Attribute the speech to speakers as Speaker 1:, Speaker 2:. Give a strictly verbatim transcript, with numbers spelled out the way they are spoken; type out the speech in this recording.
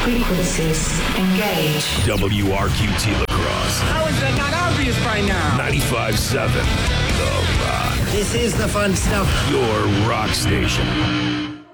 Speaker 1: Frequencies engaged.
Speaker 2: W R Q T La Crosse.
Speaker 3: How is that not obvious by now?
Speaker 2: ninety-five point seven The Rock.
Speaker 3: This is the fun stuff.
Speaker 2: Your rock station.